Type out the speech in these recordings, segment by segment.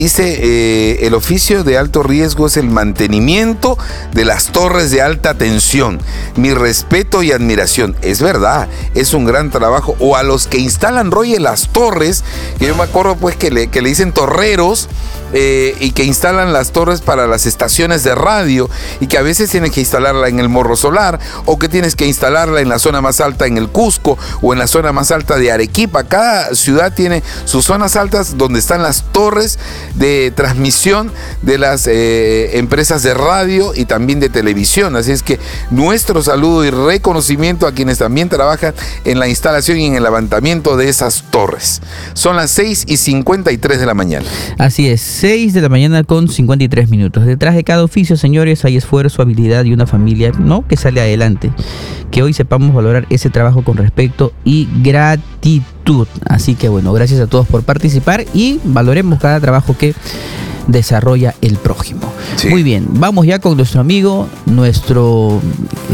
Dice, el oficio de alto riesgo es el mantenimiento de las torres de alta tensión. Mi respeto y admiración. Es verdad, es un gran trabajo. O a los que instalan, Roger, las torres, que yo me acuerdo pues que le dicen torreros, y que instalan las torres para las estaciones de radio, y que a veces tienes que instalarla en el Morro Solar, o que tienes que instalarla en la zona más alta en el Cusco, o en la zona más alta de Arequipa. Cada ciudad tiene sus zonas altas donde están las torres de transmisión de las empresas de radio y también de televisión. Así es que nuestro saludo y reconocimiento a quienes también trabajan en la instalación y en el levantamiento de esas torres. Son las 6:53 de la mañana. Así es, 6 de la mañana con 53 minutos. Detrás de cada oficio, señores, hay esfuerzo, habilidad y una familia, ¿no?, que sale adelante. Que hoy sepamos valorar ese trabajo con respeto y gratitud. Así que bueno, gracias a todos por participar y valoremos cada trabajo que desarrolla el prójimo. Sí. Muy bien, vamos ya con nuestro amigo, nuestro,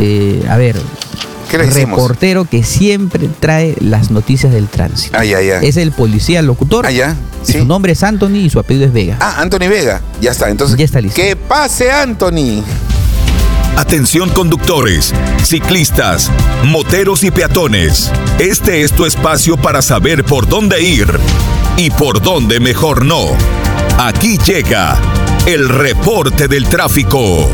reportero que siempre trae las noticias del tránsito. Es el policía locutor. Sí. Su nombre es Anthony y su apellido es Vega. Anthony Vega. Ya está, entonces. Ya está listo. ¡Que pase, Anthony! Atención conductores, ciclistas, moteros y peatones. Este es tu espacio para saber por dónde ir y por dónde mejor no. Aquí llega el reporte del tráfico.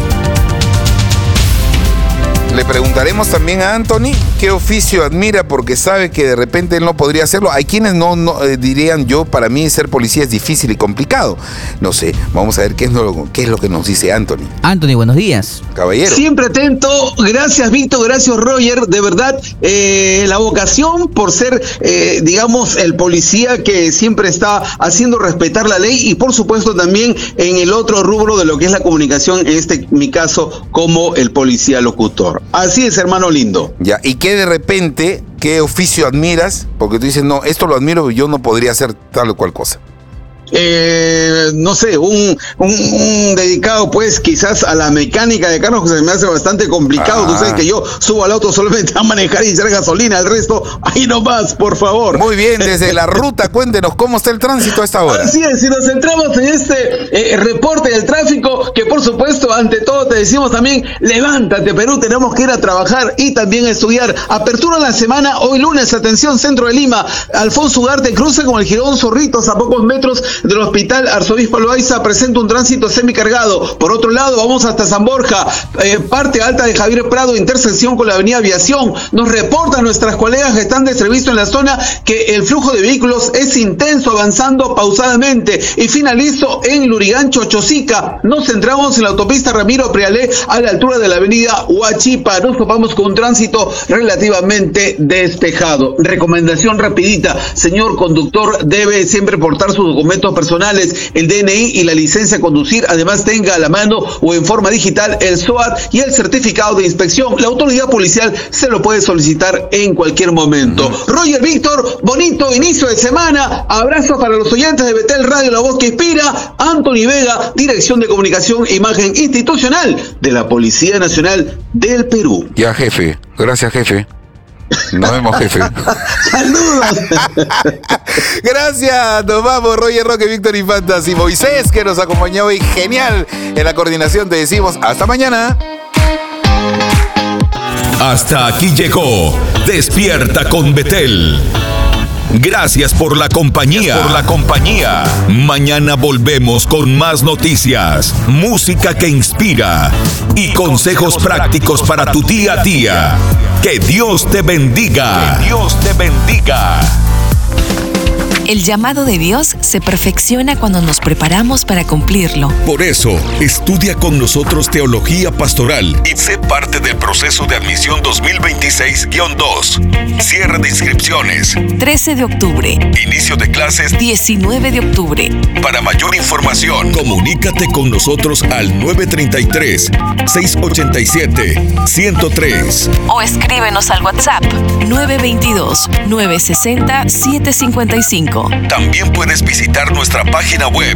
Le preguntaremos también a Anthony qué oficio admira, porque sabe que de repente él no podría hacerlo. Hay quienes no dirían, para mí ser policía es difícil y complicado. No sé, vamos a ver qué es lo que nos dice Anthony. Anthony, buenos días. Caballero. Siempre atento, gracias Víctor, gracias Roger, de verdad, la vocación por ser, el policía que siempre está haciendo respetar la ley y por supuesto también en el otro rubro de lo que es la comunicación, en mi caso, como el policía locutor. Así es, hermano lindo. Ya, ¿y qué de repente, qué oficio admiras? Porque tú dices, no, esto lo admiro, yo no podría hacer tal o cual cosa. No sé, un dedicado pues quizás a la mecánica de carros, que se me hace bastante complicado. Tú sabes que yo subo al auto solamente a manejar y echar gasolina, el resto ahí nomás, por favor. Muy bien, desde la ruta, cuéntenos cómo está el tránsito a esta hora. Así es, si nos centramos en este reporte del tráfico, que por supuesto ante todo te decimos también, levántate Perú, tenemos que ir a trabajar y también a estudiar. Apertura la semana, hoy lunes, atención, centro de Lima, Alfonso Ugarte cruza con el Girón Zorritos a pocos metros del Hospital Arzobispo Loaiza, presenta un tránsito semicargado. Por otro lado, vamos hasta San Borja, parte alta de Javier Prado, intersección con la avenida Aviación. Nos reportan nuestras colegas que están de servicio en la zona que el flujo de vehículos es intenso, avanzando pausadamente. Y finalizo en Lurigancho, Chosica. Nos centramos en la autopista Ramiro Prialé a la altura de la avenida Huachipa. Nos topamos con un tránsito relativamente despejado. Recomendación rapidita, señor conductor, debe siempre portar sus documentos personales, el DNI y la licencia de conducir. Además, tenga a la mano o en forma digital el SOAT y el certificado de inspección. La autoridad policial se lo puede solicitar en cualquier momento. Roger, Víctor, bonito inicio de semana. Abrazo para los oyentes de Betel Radio, la voz que inspira. Anthony Vega, Dirección de Comunicación e Imagen Institucional de la Policía Nacional del Perú. Ya, jefe. Gracias, jefe. Nos vemos, jefe. ¡Saludos! Gracias, nos vamos. Roger Roque, Víctor Infantas y Moisés, que nos acompañó hoy. Genial. En la coordinación te decimos hasta mañana. Hasta aquí llegó Despierta con Betel. Gracias por la compañía. Mañana volvemos con más noticias, música que inspira y consejos prácticos para tu día a día. Que Dios te bendiga. El llamado de Dios se perfecciona cuando nos preparamos para cumplirlo. Por eso, estudia con nosotros Teología Pastoral y sé parte del proceso de admisión 2026-2. Cierre de inscripciones 13 de octubre. Inicio de clases 19 de octubre. Para mayor información, comunícate con nosotros al 933-687-103 o escríbenos al WhatsApp 922-960-755. También puedes visitar nuestra página web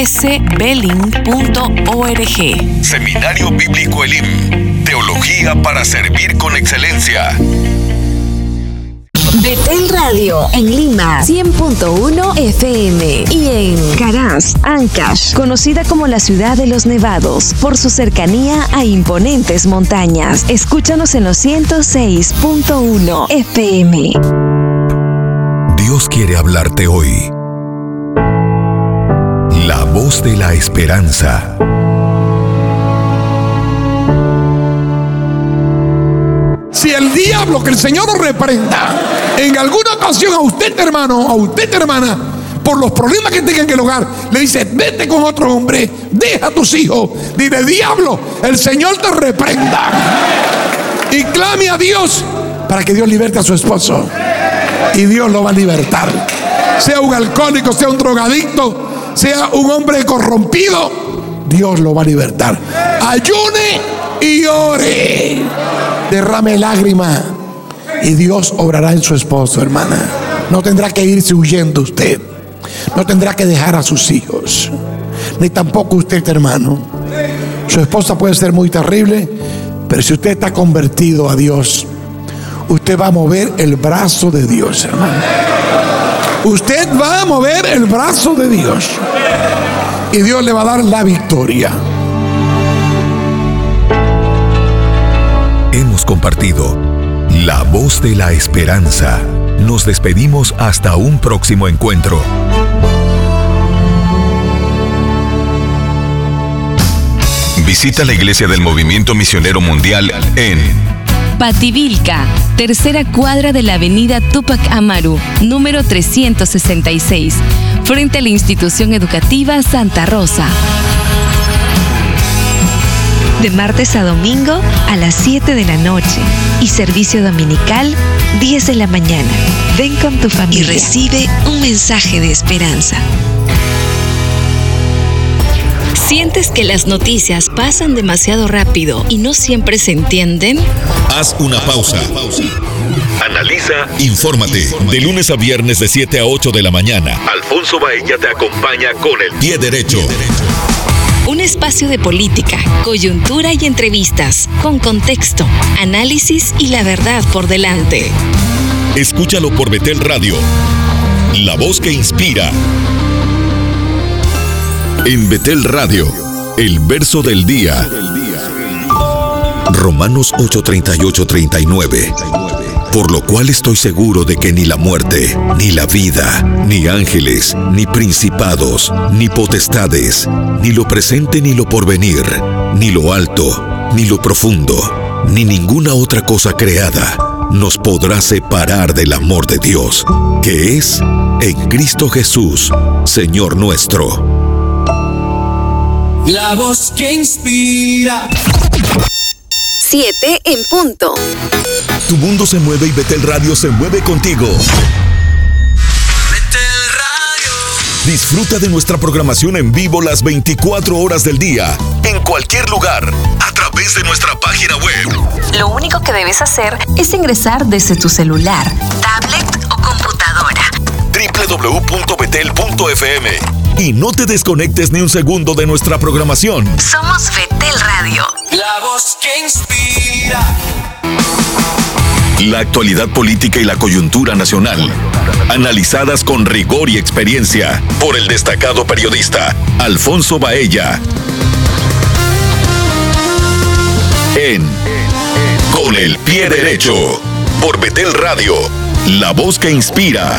sbelin.org. Seminario Bíblico Elim. Teología para servir con excelencia. Betel Radio en Lima 100.1 FM y en Caraz, Ancash, conocida como la ciudad de los nevados por su cercanía a imponentes montañas. Escúchanos en los 106.1 FM. Dios quiere hablarte hoy. La voz de la esperanza. Si el diablo, que el Señor lo reprenda, en alguna ocasión a usted, hermano, a usted, hermana, por los problemas que tenga en el hogar, le dice: vete con otro hombre, deja a tus hijos, dile: diablo, el Señor te reprenda, y clame a Dios para que Dios liberte a su esposo, y Dios lo va a libertar. Sea un alcohólico, sea un drogadicto, sea un hombre corrompido, Dios lo va a libertar. Ayune y ore, derrame lágrima, y Dios obrará en su esposo, hermana. No tendrá que irse huyendo usted, no tendrá que dejar a sus hijos, ni tampoco usted, hermano. Su esposa puede ser muy terrible, pero si usted está convertido a Dios, usted va a mover el brazo de Dios, hermano. Usted va a mover el brazo de Dios, y Dios le va a dar la victoria. Hemos compartido La Voz de la Esperanza. Nos despedimos hasta un próximo encuentro. Visita la Iglesia del Movimiento Misionero Mundial en Pativilca, tercera cuadra de la avenida Túpac Amaru, número 366, frente a la institución educativa Santa Rosa. De martes a domingo a las 7 de la noche y servicio dominical 10 de la mañana. Ven con tu familia y recibe un mensaje de esperanza. ¿Sientes que las noticias pasan demasiado rápido y no siempre se entienden? Haz una pausa. Analiza, infórmate. De lunes a viernes de 7 a 8 de la mañana. Alfonso Baella te acompaña con El Pie Derecho. Un espacio de política, coyuntura y entrevistas, con contexto, análisis y la verdad por delante. Escúchalo por Betel Radio, la voz que inspira. En Betel Radio, el verso del día. Romanos 8:38-39. Por lo cual estoy seguro de que ni la muerte, ni la vida, ni ángeles, ni principados, ni potestades, ni lo presente ni lo porvenir, ni lo alto, ni lo profundo, ni ninguna otra cosa creada nos podrá separar del amor de Dios, que es en Cristo Jesús, Señor nuestro. La voz que inspira. 7 en punto. Tu mundo se mueve y Betel Radio se mueve contigo. Betel Radio. Disfruta de nuestra programación en vivo las 24 horas del día, en cualquier lugar, a través de nuestra página web. Lo único que debes hacer es ingresar desde tu celular, tablet o computadora. www.betel.fm. Y no te desconectes ni un segundo de nuestra programación. Somos Betel Radio. La voz que inspira. La actualidad política y la coyuntura nacional, analizadas con rigor y experiencia por el destacado periodista Alfonso Baella. En Con el Pie Derecho, por Betel Radio, la voz que inspira.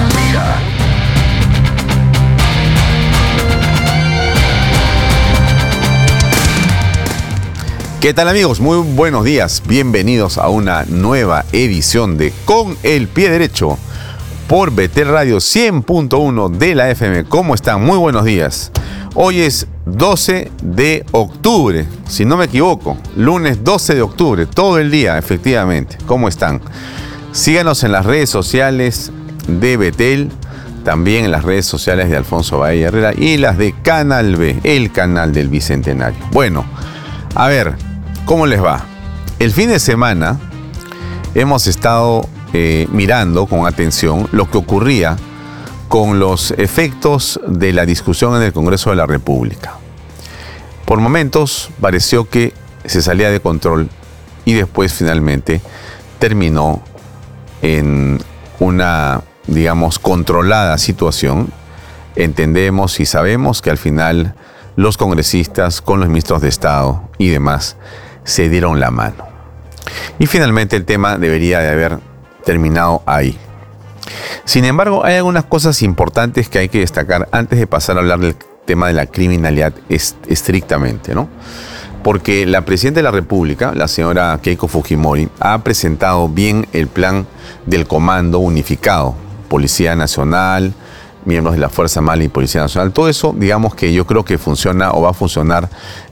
¿Qué tal, amigos? Muy buenos días. Bienvenidos a una nueva edición de Con el Pie Derecho por Betel Radio 100.1 de la FM. ¿Cómo están? Muy buenos días. Hoy es 12 de octubre, si no me equivoco. Lunes 12 de octubre, todo el día, efectivamente. ¿Cómo están? Síganos en las redes sociales de Betel, también en las redes sociales de Alfonso Baella Herrera y las de Canal B, el canal del Bicentenario. Bueno, a ver, ¿cómo les va? El fin de semana hemos estado mirando con atención lo que ocurría con los efectos de la discusión en el Congreso de la República. Por momentos pareció que se salía de control y después finalmente terminó en una, digamos, controlada situación, entendemos y sabemos que al final los congresistas con los ministros de Estado y demás se dieron la mano. Y finalmente el tema debería de haber terminado ahí. Sin embargo, hay algunas cosas importantes que hay que destacar antes de pasar a hablar del tema de la criminalidad estrictamente, ¿no? Porque la presidenta de la República, la señora Keiko Fujimori, ha presentado bien el plan del Comando Unificado, Policía Nacional, miembros de la Fuerza Armada y Policía Nacional. Todo eso, digamos que yo creo que funciona o va a funcionar,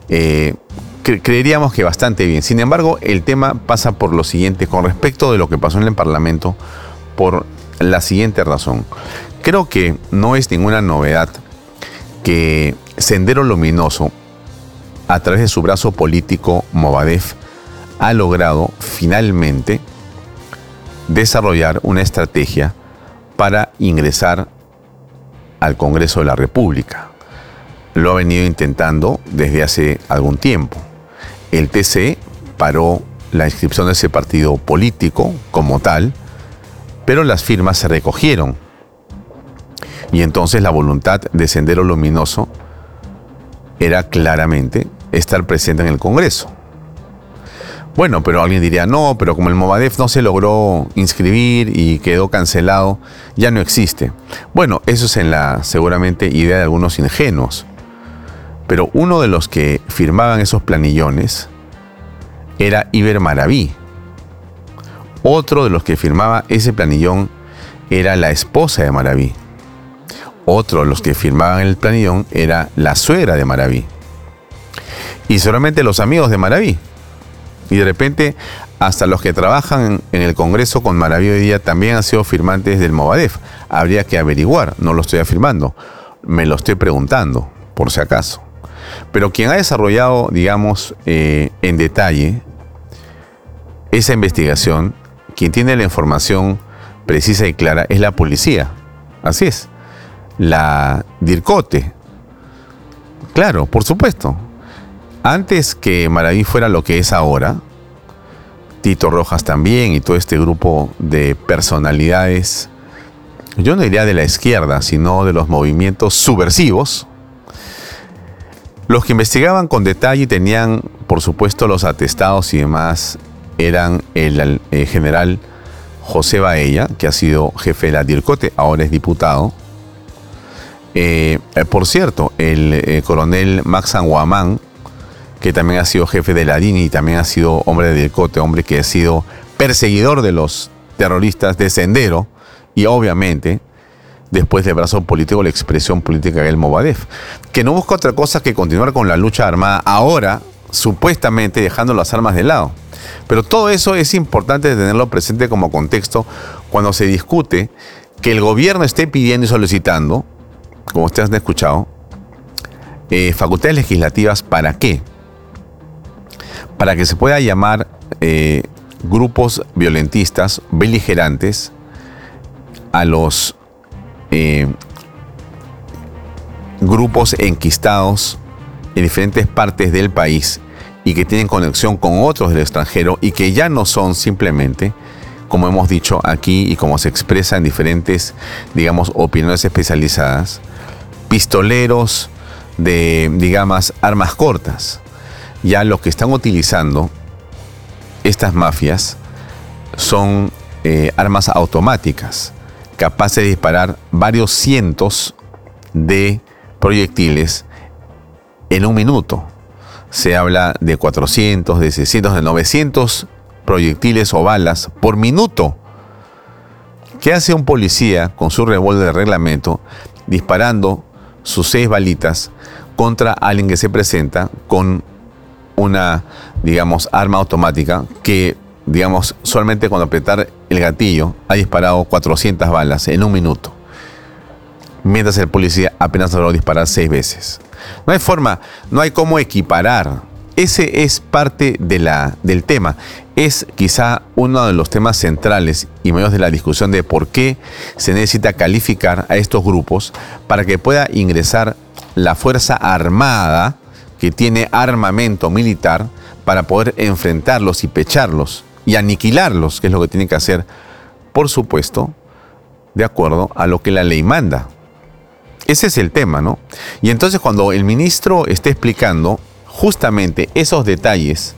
creeríamos que bastante bien. Sin embargo, el tema pasa por lo siguiente, con respecto de lo que pasó en el Parlamento, por la siguiente razón. Creo que no es ninguna novedad que Sendero Luminoso, a través de su brazo político Movadef, ha logrado finalmente desarrollar una estrategia para ingresar al Congreso de la República. Lo ha venido intentando desde hace algún tiempo. El TC paró la inscripción de ese partido político como tal, pero las firmas se recogieron. Y entonces la voluntad de Sendero Luminoso era claramente estar presente en el Congreso. Bueno, pero alguien diría, no, pero como el Movadef no se logró inscribir y quedó cancelado, ya no existe. Bueno, eso es en la, seguramente, idea de algunos ingenuos. Pero uno de los que firmaban esos planillones era Iber Maraví. Otro de los que firmaba ese planillón era la esposa de Maraví. Otro de los que firmaban el planillón era la suegra de Maraví. Y solamente los amigos de Maraví. Y de repente, hasta los que trabajan en el Congreso con Maraví hoy día también han sido firmantes del Movadef. Habría que averiguar, no lo estoy afirmando, me lo estoy preguntando, por si acaso. Pero quien ha desarrollado, digamos, en detalle esa investigación, quien tiene la información precisa y clara, es la policía. Así es. La DIRCOTE. Claro, por supuesto. Antes que Maraví fuera lo que es ahora, Tito Rojas también y todo este grupo de personalidades, yo no diría de la izquierda, sino de los movimientos subversivos, los que investigaban con detalle y tenían, por supuesto, los atestados y demás, eran el general José Baella, que ha sido jefe de la DIRCOTE, ahora es diputado. Por cierto, el coronel Max San Guamán, que también ha sido jefe de la DINI y también ha sido hombre de DIRCOTE, hombre que ha sido perseguidor de los terroristas de Sendero y obviamente después del brazo político, la expresión política del Movadef, que no busca otra cosa que continuar con la lucha armada ahora, supuestamente dejando las armas de lado. Pero todo eso es importante tenerlo presente como contexto cuando se discute que el gobierno esté pidiendo y solicitando, como ustedes han escuchado, facultades legislativas. ¿Para qué? Para que se pueda llamar grupos violentistas, beligerantes, a los grupos enquistados en diferentes partes del país y que tienen conexión con otros del extranjero y que ya no son simplemente, como hemos dicho aquí y como se expresa en diferentes, digamos, opiniones especializadas, pistoleros de, digamos, armas cortas. Ya lo que están utilizando estas mafias son armas automáticas, capaces de disparar varios cientos de proyectiles en un minuto. Se habla de 400, de 600, de 900 proyectiles o balas por minuto. ¿Qué hace un policía con su revólver de reglamento disparando sus 6 balitas contra alguien que se presenta con una, digamos, arma automática que, digamos, solamente con apretar el gatillo ha disparado 400 balas en un minuto, mientras el policía apenas logró disparar 6 veces? No hay forma, no hay cómo equiparar. Ese es parte del tema. Es quizá uno de los temas centrales y medios de la discusión de por qué se necesita calificar a estos grupos para que pueda ingresar la Fuerza Armada, que tiene armamento militar, para poder enfrentarlos y pecharlos y aniquilarlos, que es lo que tiene que hacer, por supuesto, de acuerdo a lo que la ley manda. Ese es el tema, ¿no? Y entonces cuando el ministro esté explicando justamente esos detalles,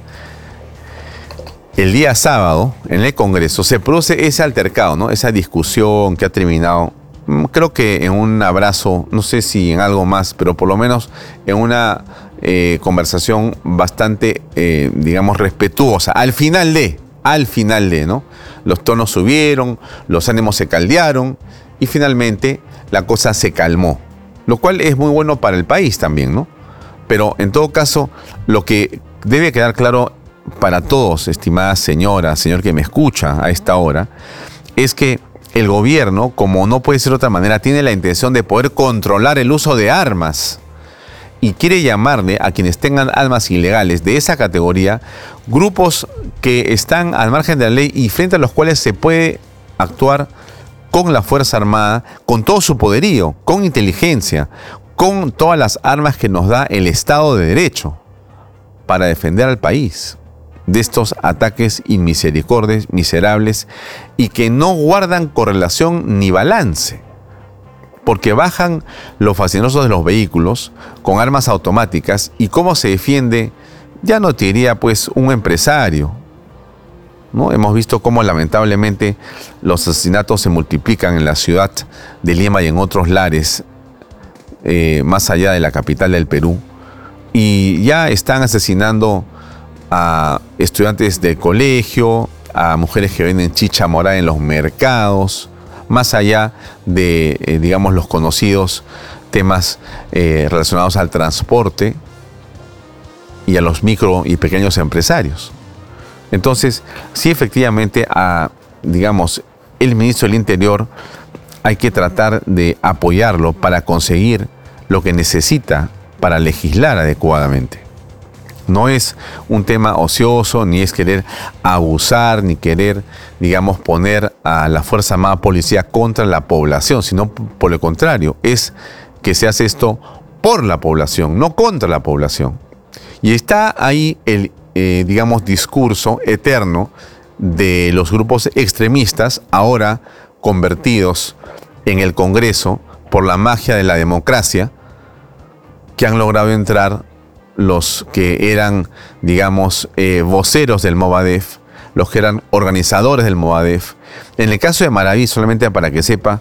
el día sábado en el Congreso se produce ese altercado, ¿no? Esa discusión que ha terminado, creo que en un abrazo, no sé si en algo más, pero por lo menos en una conversación bastante, digamos, respetuosa. Al final de, ¿no? Los tonos subieron, los ánimos se caldearon y finalmente la cosa se calmó, lo cual es muy bueno para el país también, ¿no? Pero en todo caso, lo que debe quedar claro para todos, estimada señora, señor que me escucha a esta hora, es que el gobierno, como no puede ser de otra manera, tiene la intención de poder controlar el uso de armas y quiere llamarle a quienes tengan armas ilegales de esa categoría grupos que están al margen de la ley y frente a los cuales se puede actuar con la Fuerza Armada, con todo su poderío, con inteligencia, con todas las armas que nos da el Estado de Derecho para defender al país de estos ataques inmisericordios, miserables y que no guardan correlación ni balance, porque bajan los fascinosos de los vehículos con armas automáticas y cómo se defiende, ya no te diría pues un empresario, ¿no? Hemos visto cómo lamentablemente los asesinatos se multiplican en la ciudad de Lima y en otros lares más allá de la capital del Perú, y ya están asesinando a estudiantes del colegio, a mujeres que venden chicha morada en los mercados, más allá de, digamos, los conocidos temas relacionados al transporte y a los micro y pequeños empresarios. Entonces, sí, efectivamente, digamos, el ministro del Interior hay que tratar de apoyarlo para conseguir lo que necesita para legislar adecuadamente. No es un tema ocioso, ni es querer abusar, ni querer, digamos, poner a la Fuerza Armada Policía contra la población, sino por el contrario, es que se hace esto por la población, no contra la población. Y está ahí el, digamos, discurso eterno de los grupos extremistas, ahora convertidos en el Congreso por la magia de la democracia, que han logrado entrar los que eran, digamos, voceros del Movadef, los que eran organizadores del Movadef. En el caso de Maraví, solamente para que sepa,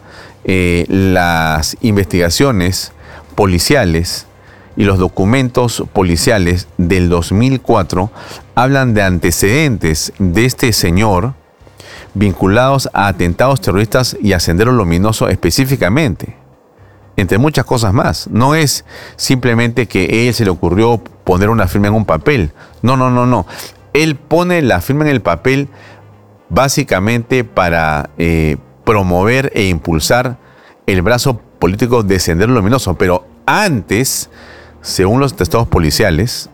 las investigaciones policiales y los documentos policiales del 2004 hablan de antecedentes de este señor vinculados a atentados terroristas y a Sendero Luminoso específicamente, entre muchas cosas más. No es simplemente que a él se le ocurrió poner una firma en un papel. No. Él pone la firma en el papel básicamente para promover e impulsar el brazo político de Sendero Luminoso. Pero antes, según los testados policiales,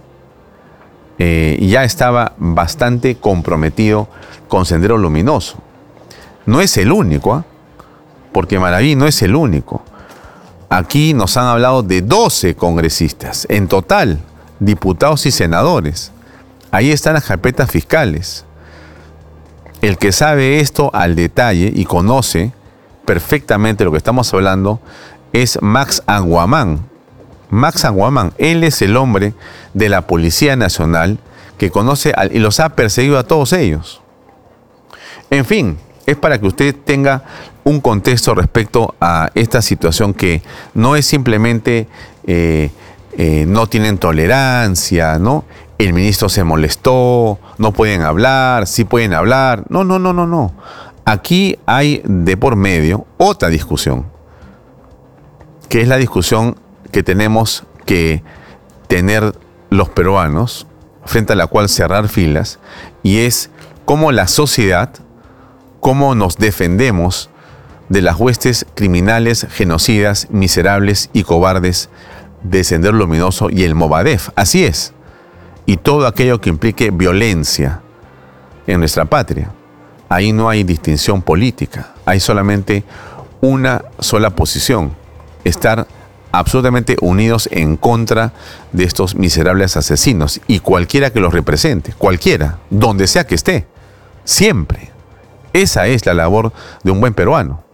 ya estaba bastante comprometido con Sendero Luminoso. No es el único, porque Maraví no es el único. Aquí nos han hablado de 12 congresistas, en total, diputados y senadores. Ahí están las carpetas fiscales. El que sabe esto al detalle y conoce perfectamente lo que estamos hablando es Max Anguamán. Max Anguamán, él es el hombre de la Policía Nacional que conoce y los ha perseguido a todos ellos. En fin, es para que usted tenga un contexto respecto a esta situación que no es simplemente no tienen tolerancia, ¿no? El ministro se molestó, no pueden hablar, sí pueden hablar. No. Aquí hay de por medio otra discusión, que es la discusión que tenemos que tener los peruanos, frente a la cual cerrar filas, y es cómo la sociedad, cómo nos defendemos de las huestes criminales, genocidas, miserables y cobardes de Sendero Luminoso y el Movadef. Así es. Y todo aquello que implique violencia en nuestra patria. Ahí no hay distinción política. Hay solamente una sola posición. Estar absolutamente unidos en contra de estos miserables asesinos. Y cualquiera que los represente. Cualquiera. Donde sea que esté. Siempre. Esa es la labor de un buen peruano.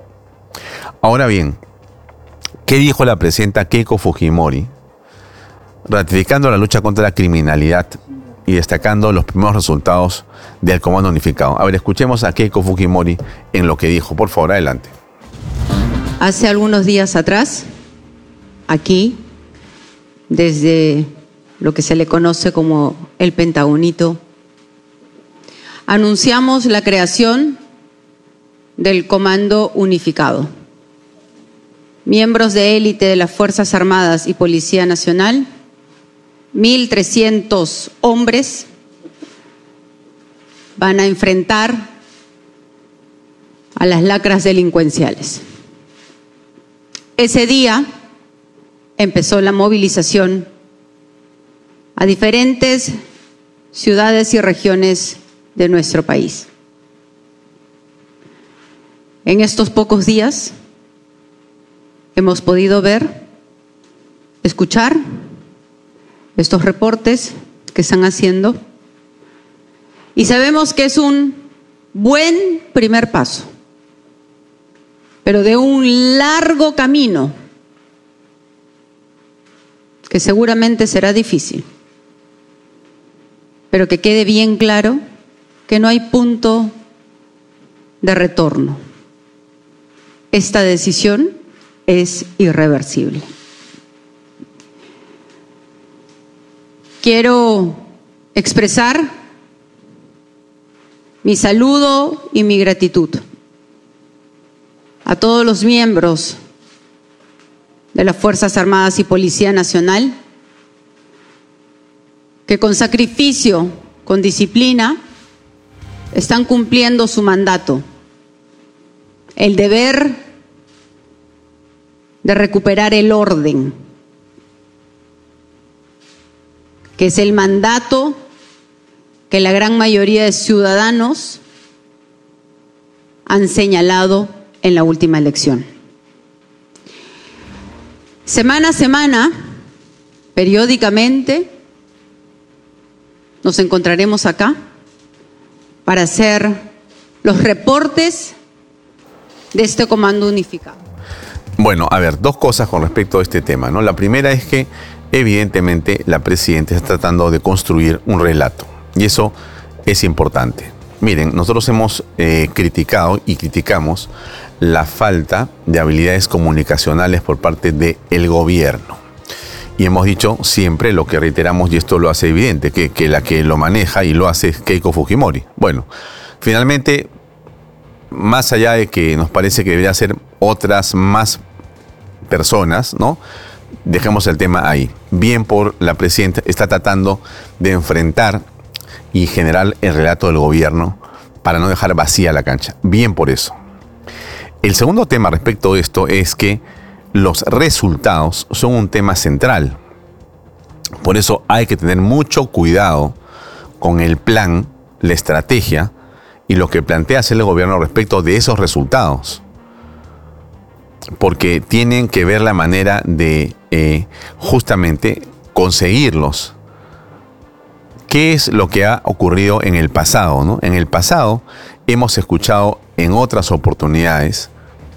Ahora bien, ¿qué dijo la presidenta Keiko Fujimori? Ratificando la lucha contra la criminalidad y destacando los primeros resultados del Comando Unificado. A ver, escuchemos a Keiko Fujimori en lo que dijo. Por favor, adelante. Hace algunos días atrás, aquí, desde lo que se le conoce como el Pentagonito, anunciamos la creación del Comando Unificado. Miembros de élite de las Fuerzas Armadas y Policía Nacional, 1.300 hombres van a enfrentar a las lacras delincuenciales. Ese día empezó la movilización a diferentes ciudades y regiones de nuestro país. En estos pocos días hemos podido ver, escuchar estos reportes que están haciendo y sabemos que es un buen primer paso, pero de un largo camino que seguramente será difícil, pero que quede bien claro que no hay punto de retorno. Esta decisión es irreversible. Quiero expresar mi saludo y mi gratitud a todos los miembros de las Fuerzas Armadas y Policía Nacional que con sacrificio, con disciplina, están cumpliendo su mandato, el deber de recuperar el orden, que es el mandato que la gran mayoría de ciudadanos han señalado en la última elección. Semana a semana, periódicamente, nos encontraremos acá para hacer los reportes de este Comando Unificado. Bueno, a ver, dos cosas con respecto a este tema, ¿no? La primera es que evidentemente la presidenta está tratando de construir un relato y eso es importante. Miren, nosotros hemos criticado y criticamos la falta de habilidades comunicacionales por parte del gobierno. Y hemos dicho siempre lo que reiteramos, y esto lo hace evidente, que la que lo maneja y lo hace es Keiko Fujimori. Bueno, finalmente, más allá de que nos parece que debería ser otras más personas, ¿no? Dejemos el tema ahí. Bien por la presidenta, está tratando de enfrentar y generar el relato del gobierno para no dejar vacía la cancha. Bien por eso. El segundo tema respecto de esto es que los resultados son un tema central. Por eso hay que tener mucho cuidado con el plan, la estrategia y lo que plantea hacer el gobierno respecto de esos resultados. Porque tienen que ver la manera de justamente conseguirlos. ¿Qué es lo que ha ocurrido en el pasado, ¿no? En el pasado hemos escuchado en otras oportunidades,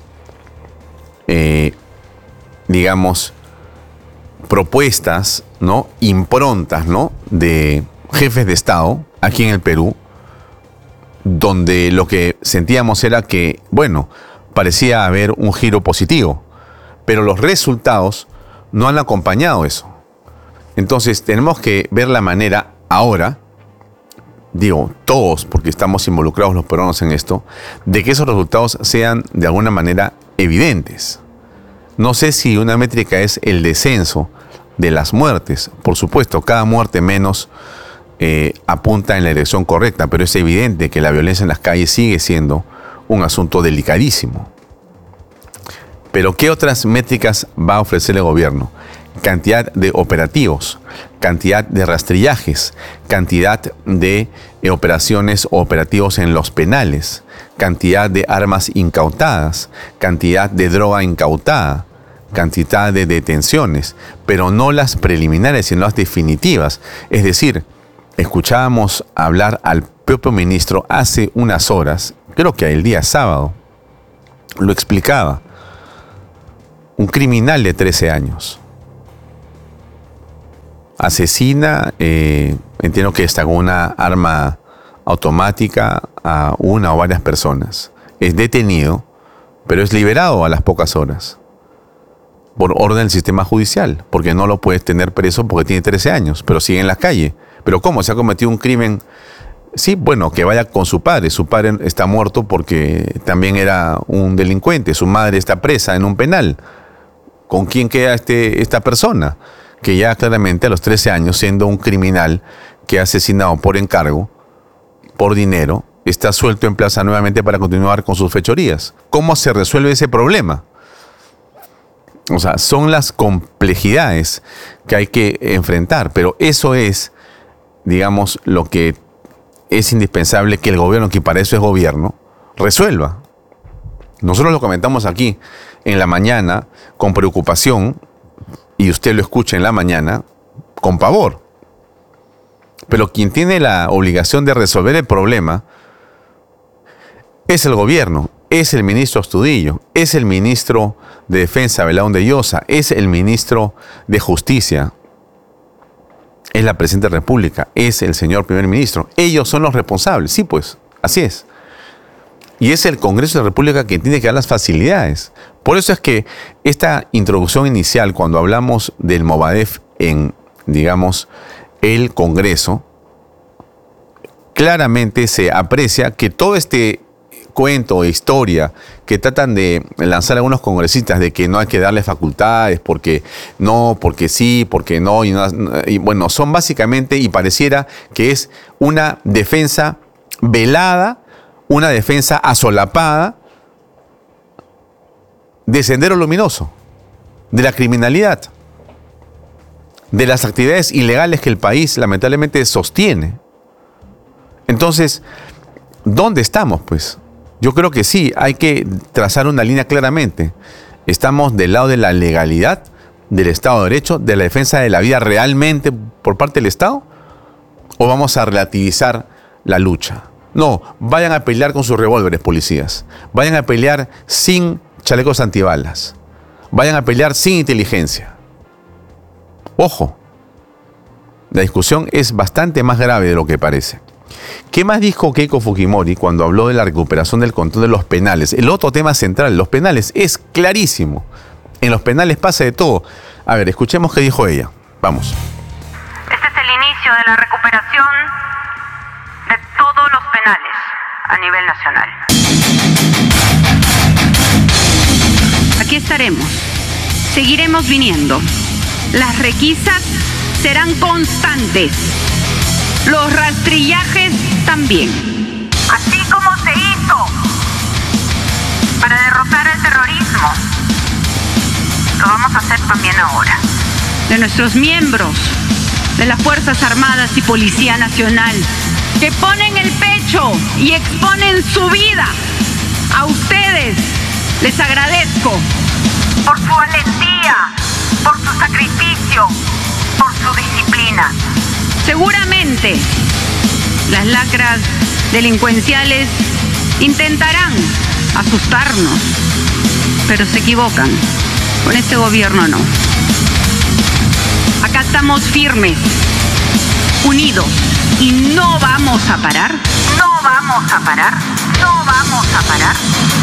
digamos, propuestas, ¿no? Improntas, ¿no? De jefes de Estado aquí en el Perú, donde lo que sentíamos era que, bueno, parecía haber un giro positivo, pero los resultados no han acompañado eso. Entonces tenemos que ver la manera ahora, digo todos, porque estamos involucrados los peruanos en esto, de que esos resultados sean de alguna manera evidentes. No sé si una métrica es el descenso de las muertes. Por supuesto, cada muerte menos apunta en la dirección correcta, pero es evidente que la violencia en las calles sigue siendo un asunto delicadísimo. Pero ¿qué otras métricas va a ofrecer el gobierno? Cantidad de operativos, cantidad de rastrillajes, cantidad de operaciones o operativos en los penales, cantidad de armas incautadas, cantidad de droga incautada, cantidad de detenciones, pero no las preliminares, sino las definitivas. Es decir, escuchábamos hablar al propio ministro hace unas horas, creo que el día sábado, lo explicaba. un criminal de 13 años. Asesina, entiendo que está con una arma automática a una o varias personas. Es detenido, pero es liberado a las pocas horas por orden del sistema judicial, porque no lo puedes tener preso porque tiene 13 años, pero sigue en la calle. ¿Pero cómo? ¿Se ha cometido un crimen? Sí, bueno, que vaya con su padre. Su padre está muerto porque también era un delincuente. Su madre está presa en un penal. ¿Con quién queda esta persona? Que ya claramente a los 13 años, siendo un criminal que ha asesinado por encargo, por dinero, está suelto en plaza nuevamente para continuar con sus fechorías. ¿Cómo se resuelve ese problema? O sea, son las complejidades que hay que enfrentar, pero eso es, digamos, lo que es indispensable que el gobierno, que para eso es gobierno, resuelva. Nosotros lo comentamos aquí en la mañana con preocupación, y usted lo escucha en la mañana con pavor. Pero quien tiene la obligación de resolver el problema es el gobierno, es el ministro Astudillo, es el ministro de Defensa, Belaúnde Llosa, es el ministro de Justicia, es la presidenta de la República, es el señor primer ministro. Ellos son los responsables. Sí, pues, así es. Y es el Congreso de la República quien tiene que dar las facilidades. Por eso es que esta introducción inicial, cuando hablamos del Movadef en, digamos, el Congreso, claramente se aprecia que todo este cuento o historia que tratan de lanzar algunos congresistas de que no hay que darle facultades porque no, porque sí, porque no, y bueno, son básicamente, y pareciera que es una defensa velada, una defensa asolapada de Sendero Luminoso, de la criminalidad, de las actividades ilegales que el país lamentablemente sostiene. Entonces, ¿dónde estamos, pues? Yo creo que sí, hay que trazar una línea claramente. ¿Estamos del lado de la legalidad, del Estado de Derecho, de la defensa de la vida realmente por parte del Estado? ¿O vamos a relativizar la lucha? No, vayan a pelear con sus revólveres, policías. Vayan a pelear sin chalecos antibalas. Vayan a pelear sin inteligencia. Ojo, la discusión es bastante más grave de lo que parece. ¿Qué más dijo Keiko Fujimori cuando habló de la recuperación del control de los penales? El otro tema central, los penales, es clarísimo. En los penales pasa de todo. A ver, escuchemos qué dijo ella. Vamos. Este es el inicio de la recuperación de todos los penales a nivel nacional. Aquí estaremos. Seguiremos viniendo. Las requisas serán constantes. Los rastrillajes también. Así como se hizo para derrotar el terrorismo, lo vamos a hacer también ahora. De nuestros miembros de las Fuerzas Armadas y Policía Nacional, que ponen el pecho y exponen su vida. A ustedes les agradezco por su valentía, por su sacrificio, por su disciplina. Seguramente las lacras delincuenciales intentarán asustarnos, pero se equivocan. Con este gobierno no. Acá estamos firmes, unidos, y no vamos a parar. No vamos a parar. No vamos a parar.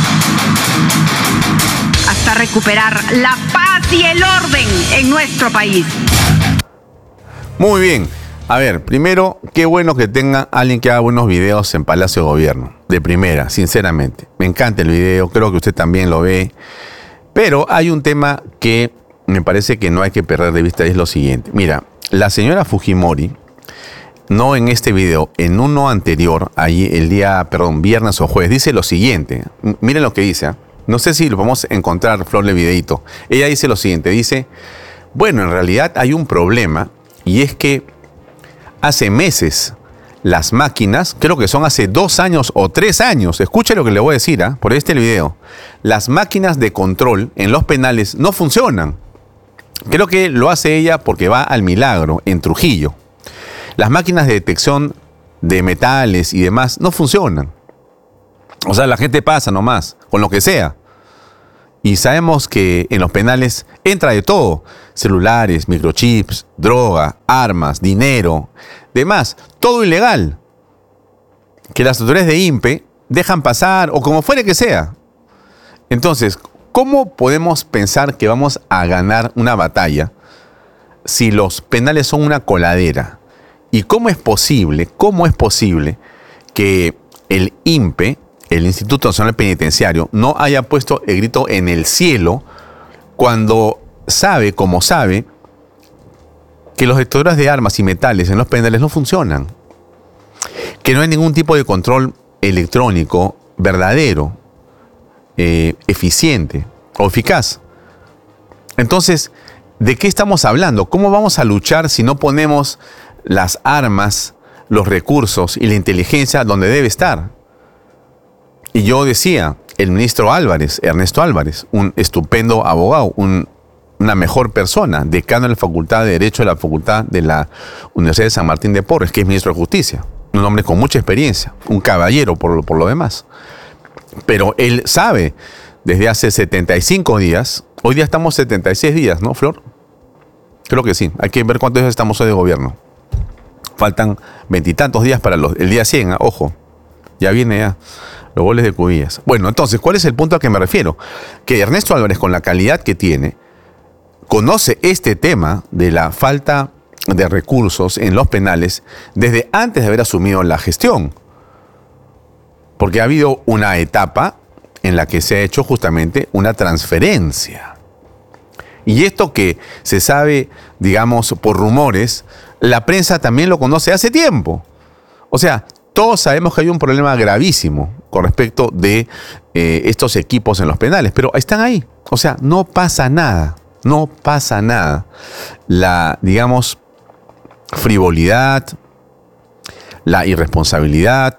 Hasta recuperar la paz y el orden en nuestro país. Muy bien. A ver, primero, qué bueno que tenga alguien que haga buenos videos en Palacio de Gobierno. De primera, sinceramente. Me encanta el video, creo que usted también lo ve. Pero hay un tema que me parece que no hay que perder de vista, y es lo siguiente. Mira, la señora Fujimori, no en este video, en uno anterior, ahí el día, viernes o jueves, dice lo siguiente. Miren lo que dice, ¿eh? No sé si lo vamos a encontrar, Flor, el videito. Ella dice lo siguiente, dice, bueno, en realidad hay un problema, y es que hace meses las máquinas, creo que son hace 2 años o 3 años, escuche lo que le voy a decir, por el video, las máquinas de control en los penales no funcionan. Creo que lo hace ella porque va al Milagro, en Trujillo. Las máquinas de detección de metales y demás no funcionan. O sea, la gente pasa nomás, con lo que sea. Y sabemos que en los penales entra de todo. Celulares, microchips, droga, armas, dinero, demás. Todo ilegal. Que las autoridades de INPE dejan pasar o como fuere que sea. Entonces, ¿cómo podemos pensar que vamos a ganar una batalla si los penales son una coladera? ¿Y cómo es posible que el INPE, el Instituto Nacional Penitenciario, no haya puesto el grito en el cielo cuando sabe, como sabe, que los detectores de armas y metales en los penales no funcionan? Que no hay ningún tipo de control electrónico verdadero, eficiente o eficaz. Entonces, ¿de qué estamos hablando? ¿Cómo vamos a luchar si no ponemos las armas, los recursos y la inteligencia donde debe estar? Y yo decía, el ministro Álvarez, Ernesto Álvarez, un estupendo abogado, una mejor persona, decano de la Facultad de Derecho de la Facultad de la Universidad de San Martín de Porres, que es ministro de Justicia, un hombre con mucha experiencia, un caballero por lo demás. Pero él sabe, desde hace 75 días, hoy día estamos 76 días, ¿no, Flor? Creo que sí, hay que ver cuántos días estamos hoy de gobierno. Faltan 20 y tantos días para el día 100, ojo, ya viene ya los goles de Cubillas. Bueno, entonces, ¿cuál es el punto a que me refiero? Que Ernesto Álvarez, con la calidad que tiene, conoce este tema de la falta de recursos en los penales desde antes de haber asumido la gestión. Porque ha habido una etapa en la que se ha hecho justamente una transferencia. Y esto que se sabe, digamos, por rumores, la prensa también lo conoce hace tiempo. O sea, todos sabemos que hay un problema gravísimo con respecto de estos equipos en los penales, pero están ahí. O sea, no pasa nada. No pasa nada. La, digamos, frivolidad, la irresponsabilidad,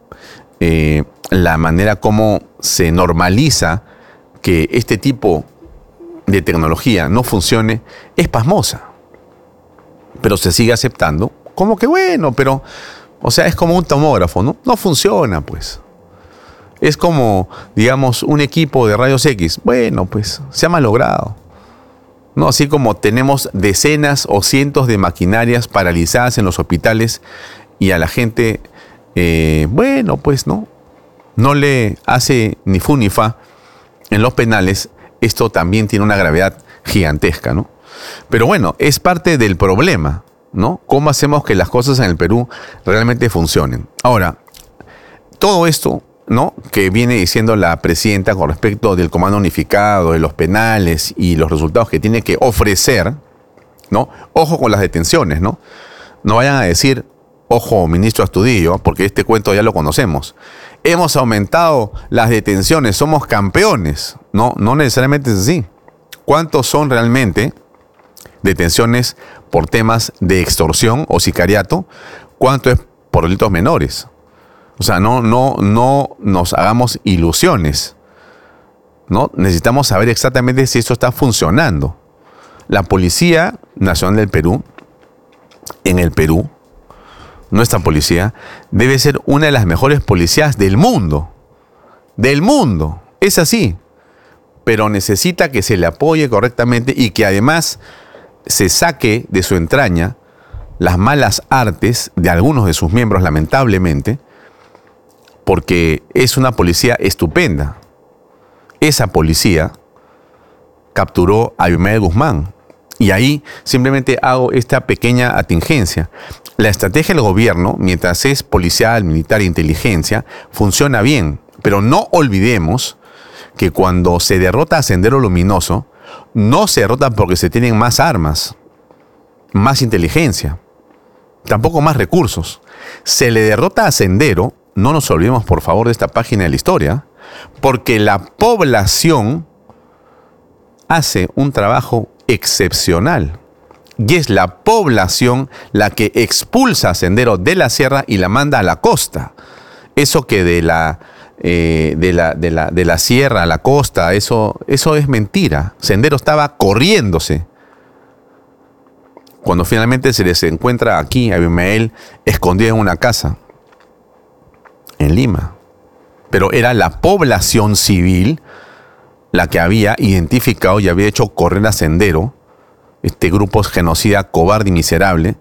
la manera como se normaliza que este tipo de tecnología no funcione es pasmosa. Pero se sigue aceptando como que bueno, pero, o sea, es como un tomógrafo, ¿no? No funciona, pues. Es como, digamos, un equipo de rayos X. Bueno, pues, se ha malogrado. No, así como tenemos decenas o cientos de maquinarias paralizadas en los hospitales y a la gente, bueno, pues no le hace ni fu ni fa en los penales. Esto también tiene una gravedad gigantesca, ¿no? Pero bueno, es parte del problema, ¿no? ¿Cómo hacemos que las cosas en el Perú realmente funcionen? Ahora, todo esto, ¿no?, que viene diciendo la presidenta con respecto del comando unificado, de los penales y los resultados que tiene que ofrecer, ¿no? Ojo con las detenciones, ¿no? No vayan a decir, ojo, ministro Astudillo, porque este cuento ya lo conocemos. Hemos aumentado las detenciones, somos campeones. No necesariamente es así. ¿Cuántos son realmente detenciones por temas de extorsión o sicariato? ¿Cuánto es por delitos menores? O sea, no nos hagamos ilusiones, ¿no? Necesitamos saber exactamente si esto está funcionando. La Policía Nacional del Perú, en el Perú, nuestra policía, debe ser una de las mejores policías del mundo. Del mundo. Es así. Pero necesita que se le apoye correctamente y que además se saque de su entraña las malas artes de algunos de sus miembros, lamentablemente, porque es una policía estupenda. Esa policía capturó a Abimael Guzmán. Y ahí simplemente hago esta pequeña atingencia. La estrategia del gobierno, mientras es policial, militar e inteligencia, funciona bien. Pero no olvidemos que cuando se derrota a Sendero Luminoso, no se derrota porque se tienen más armas, más inteligencia, tampoco más recursos. Se le derrota a Sendero, no nos olvidemos por favor de esta página de la historia, porque la población hace un trabajo excepcional. Y es la población la que expulsa a Sendero de la sierra y la manda a la costa. Eso que de la sierra a la costa, eso es mentira. Sendero estaba corriéndose. Cuando finalmente se les encuentra aquí a Abimael escondido en una casa en Lima. Pero era la población civil la que había identificado y había hecho correr a Sendero, este grupo genocida, cobarde y miserable,